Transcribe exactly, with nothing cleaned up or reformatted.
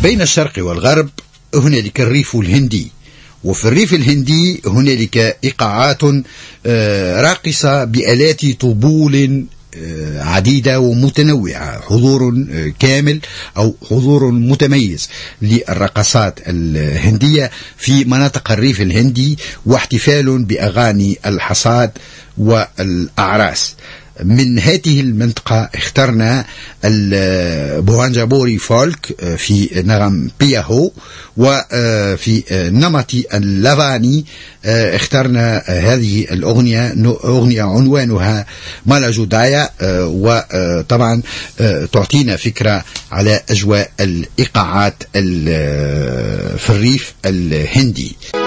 بين الشرق والغرب هنالك الريف الهندي، وفي الريف الهندي هنالك إيقاعات راقصة بآلات طبول عديدة ومتنوعة، حضور كامل أو حضور متميز للرقصات الهندية في مناطق الريف الهندي، واحتفال بأغاني الحصاد والأعراس. من هذه المنطقة اخترنا البوانجابوري فولك في نغم بياهو، وفي نمط اللافاني اخترنا هذه الأغنية، أغنية عنوانها مالا جودايا، وطبعا تعطينا فكرة على أجواء الإيقاعات في الريف الهندي.